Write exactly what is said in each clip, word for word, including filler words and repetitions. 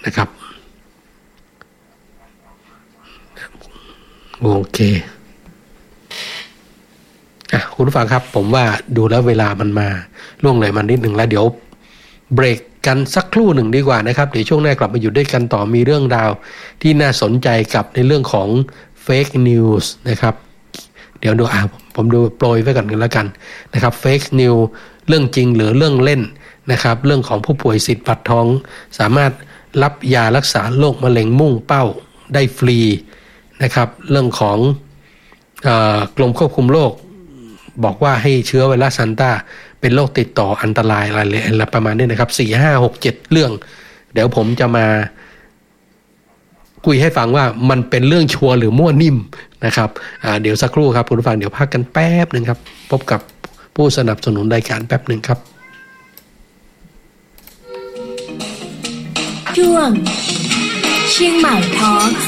นะครับโอเคอ่ะคุณผู้ฟังครับผมว่าดูแล้วเวลามันมาล่วงเลยมานิดหนึ่งแล้วเดี๋ยวเบรกกันสักครู่หนึ่งดีกว่านะครับเดี๋ยวช่วงหน้ากลับมาอยู่ด้วยกันต่อมีเรื่องราวที่น่าสนใจกับในเรื่องของเฟคนิวส์นะครับเดี๋ยวดูอ่ะผมดูโปรยไว้ก่อนกันแล้วกันนะครับเฟคนิวส์เรื่องจริงหรือเรื่องเล่นนะครับเรื่องของผู้ป่วยสิทธิ์บัตรทองสามารถรับยารักษาโรคมะเร็งมุ่งเป้าได้ฟรีนะครับเรื่องของเอ่อกรมควบคุมโรคบอกว่าให้เชื้อไวรัสซันต้าเป็นโรคติดต่ออันตรายอะไรประมาณนี้นะครับสี่ ห้า หก เจ็ดเรื่องเดี๋ยวผมจะมาคุยให้ฟังว่ามันเป็นเรื่องชัวร์หรือมั่วนิ่มนะครับเดี๋ยวสักครู่ครับคุณผู้ฟังเดี๋ยวพักกันแป๊บนึงครับพบกับผู้สนับสนุนรายการแป๊บนึงครับช่วงเชียงใหม่ทอล์ค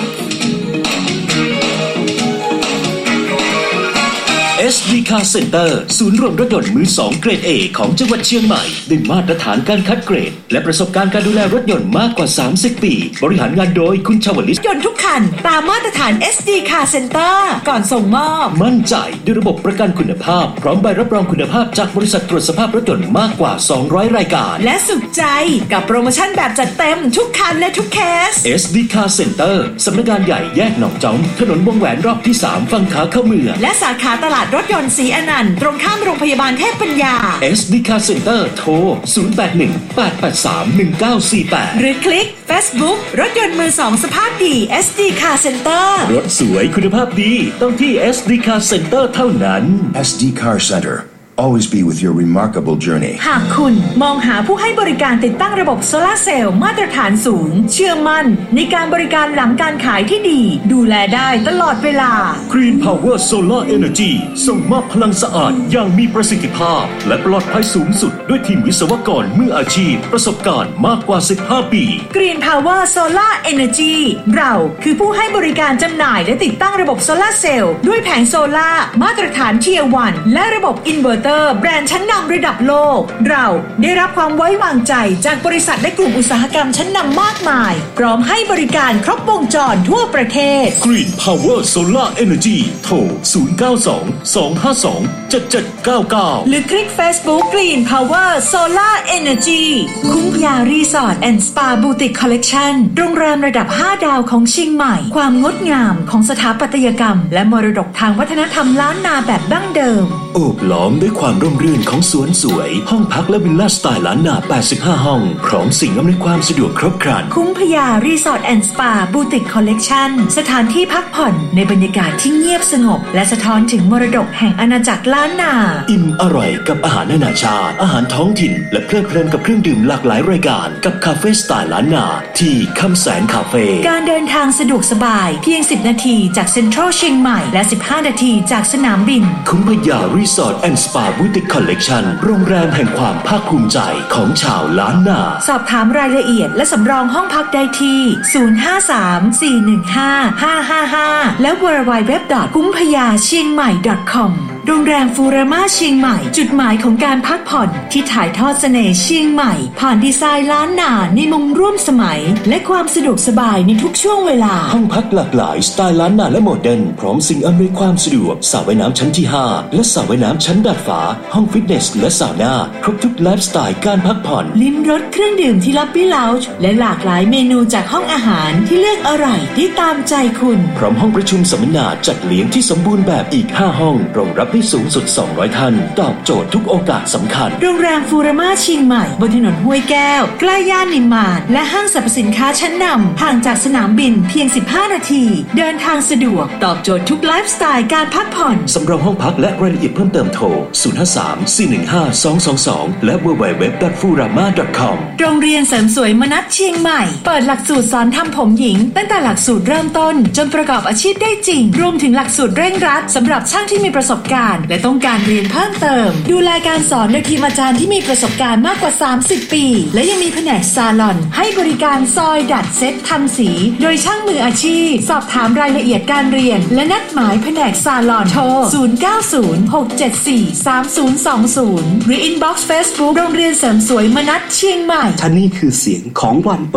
เอส ดี Car Center ศูนย์รวมรถยนต์มือสองเกรด A ของจังหวัดเชียงใหม่ด้วยมาตรฐานการคัดเกรดและประสบการณ์การดูแลรถยนต์มากกว่าสามสิบปีบริหารงานโดยคุณชวลิตยนต์ทุกคันตามมาตรฐาน เอส ดี Car Center ก่อนส่งมอบมั่นใจด้วยระบบประกันคุณภาพพร้อมใบรับรองคุณภาพจากบริษัทตรวจสภาพรถยนต์มากกว่าสองร้อยรายการและสุขใจกับโปรโมชั่นแบบจัดเต็มทุกคันและทุกเคสเอส ดี Car Center สำนักงานใหญ่แยกหนองจอกถนนวงแหวนรอบที่สามฝั่งขาเข้าเมืองและสาขาตลาดรถยนต์ศรีอนันต์ตรงข้ามโรงพยาบาลเทพปัญญาเอส ดี Car Center โทรศูนย์ แปด หนึ่ง แปด แปด สาม หนึ่ง เก้า สี่ แปดหรือคลิก Facebook รถยนต์มือสองสภาพดี เอส ดี Car Center รถสวยคุณภาพดีต้องที่ เอส ดี Car Center เท่านั้นเอส ดี Car Center always be with your remarkable journey หากคุณมองหาผู้ให้บริการติดตั้งระบบโซลาร์เซลล์มาตรฐานสูงเชื่อมั่นในการบริการหลังการขายที่ดีดูแลได้ตลอดเวลา Green Power Solar Energy ส่งมอบพลังสะอาดอย่างมีประสิทธิภาพและปลอดภัยสูงสุดด้วยทีมวิศวกรมืออาชีพประสบการณ์มากกว่าสิบห้าปี Green Power Solar Energy เราคือผู้ให้บริการจำหน่ายและติดตั้งระบบโซลาร์เซลล์ด้วยแผงโซลาร์มาตรฐาน Tier วัน และระบบอินเวอร์เตอร์แบรนด์ชั้นนำระดับโลกเราได้รับความไว้วางใจจากบริษัทและกลุ่มอุตสาหกรรมชั้นนำมากมายพร้อมให้บริการครบวงจรทั่วประเทศ Green Power Solar Energy โทรศูนย์ เก้า สอง สอง ห้า สอง เจ็ด เจ็ด เก้า เก้าหรือคลิก Facebook Green Power Solar Energy คุ้มพยารีสอร์ทแอนด์สปาบูติกคอลเลคชั่นโรงแรมระดับห้าดาวของเชียงใหม่ความงดงามของสถาปัตยกรรมและมรดกทางวัฒนธรรมล้านนาแบบดั้งเดิมโอบล้อมด้วยความร่มรื่นของสวนสวยห้องพักและวิลล่าสไตล์ล้านนาแปดสิบห้าห้องพร้อมสิ่งอำนวยความสะดวกครบครันคุ้มพยารีสอร์ทแอนด์สปาบูติกคอลเลคชั่นสถานที่พักผ่อนในบรรยากาศที่เงียบสงบและสะท้อนถึงมรดกแห่งอาณาจักรล้านนาอิ่มอร่อยกับอาหารนานาชาติอาหารท้องถิ่นและเพลิดเพลินกับเครื่องดื่มหลากหลายรายการกับคาเฟ่สไตล์ล้านนาที่คำแสนคาเฟ่การเดินทางสะดวกสบายเพียงสิบนาทีจากเซ็นทรัลเชียงใหม่และสิบห้านาทีจากสนามบินคุ้มพยารีสอร์ทแอนด์สปาบูติกคอลเลคชั่นโรงแรมแห่งความภาคภูมิใจของชาวล้านนาสอบถามรายละเอียดและสำรองห้องพักได้ที่ศูนย์ ห้า สาม สี่ หนึ่ง ห้า ห้า ห้า ห้าและ ดับเบิลยู ดับเบิลยู ดับเบิลยู ดอท คุ้มพยาเชียงใหม่ ดอท คอม โรงแรมฟูราม่าเชียงใหม่จุดหมายของการพักผ่อนที่ถ่ายทอดเสน่ห์เชียงใหม่ผ่านดีไซน์ล้านนาในมุมร่วมสมัยและความสะดวกสบายในทุกช่วงเวลาห้องพักหลากหลายสไตล์ล้านนาและโมเดิร์นพร้อมสิ่งอำนวยความสะดวกสระว่ายน้ำชั้นที่ห้าและสระว่ายน้ำชั้นดาดฟ้าห้องฟิตเนสและซาวน่าครบทุกไลฟ์สไตล์การพักผ่อนลิ้มรสเครื่องดื่มที่ล็อบบี้เลาจ์และหลากหลายเมนูจากห้องอาหารที่เลือกอร่อยที่ตามใจคุณพร้อมห้องประชุมสัมมนาจัดเลี้ยงที่สมบูรณ์แบบอีกห้าห้องรองรับได้สูงสุดสองร้อยท่านตอบโจทย์ทุกโอกาสสำคัญโรงแรมฟูราม่าเชียงใหม่บนถนนห้วยแก้วใกล้ย่านนิมมานและห้างสรรพสินค้าชั้นนำห่างจากสนามบินเพียงสิบห้านาทีเดินทางสะดวกตอบโจทย์ทุกไลฟ์สไตล์การพักผ่อนสำรองห้องพักและรายละเอียดเพิ่มเติมโทรศูนย์ ห้า สาม สี่ หนึ่ง ห้า สอง สอง สองและ ดับเบิลยู ดับเบิลยู ดับเบิลยู ดอท ฟูราม่า ดอท คอมโรงเรียนเสริมสวยมนัสเชียงใหม่เปิดหลักสูตรสอนทำผมหญิงตั้งแต่หลักสูตรเริ่มต้นจนประกอบอาชีพได้จริงรวมถึงหลักสูตรเร่งรัดสำหรับช่างที่มีประสบการณ์และต้องการเรียนเพิ่มเติมดูแลการสอนโดยทีมอาจารย์ที่มีประสบการณ์มากกว่าสามสิบปีและยังมีแผนกซาลอนให้บริการซอยดัดเซ็ตทำสีโดยช่างมืออาชีพสอบถามรายละเอียดการเรียนและนัดหมายแผนกซาลอนโทรศูนย์ เก้า ศูนย์ หก เจ็ด สี่ สาม ศูนย์ สอง ศูนย์หรือ inbox Facebook โรงเรียนเสริมสวยมนัสเชียงใหม่ท่านี่คือเสียงของวันเปิด